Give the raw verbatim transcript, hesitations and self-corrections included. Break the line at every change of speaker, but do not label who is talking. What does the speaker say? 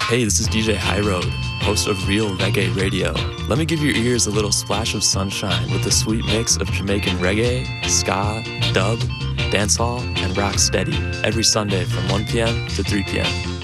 Hey, this is D J High Road, host of Real Reggae Radio. Let me give your ears a little splash of sunshine with a sweet mix of Jamaican reggae, ska, dub, dancehall, and rock steady every Sunday from one p.m. to three p.m.